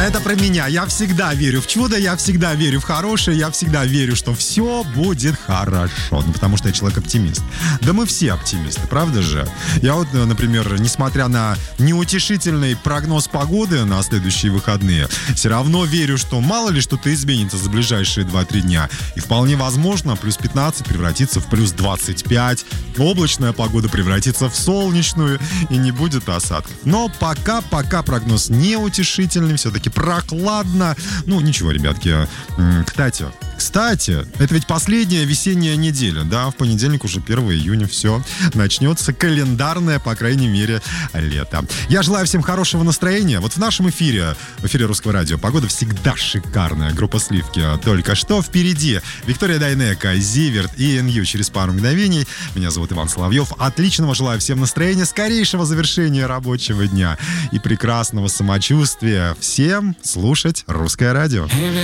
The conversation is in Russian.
Это про меня. Я всегда верю в чудо, я всегда верю в хорошее, я всегда верю, что все будет хорошо. Ну, потому что я человек-оптимист. Да мы все оптимисты, правда же? Я вот, например, несмотря на неутешительный прогноз погоды на следующие выходные, все равно верю, что мало ли что-то изменится за ближайшие 2-3 дня. И вполне возможно, плюс 15 превратится в плюс 25. Облачная погода превратится в солнечную и не будет осадков. Но пока прогноз неутешительный, все-таки прохладно. Ну, ничего, ребятки. Кстати, это ведь последняя весенняя неделя, да? В понедельник уже 1 июня, все. Начнется календарное, по крайней мере, лето. Я желаю всем хорошего настроения. Вот в нашем эфире, в эфире Русского радио, погода всегда шикарная. Группа «Сливки» только что впереди. Виктория Дайнеко, Зиверт и НЮ через пару мгновений. Меня зовут Иван Соловьев. Отличного желаю всем настроения, скорейшего завершения рабочего дня и прекрасного самочувствия. Всем слушать Русское радио.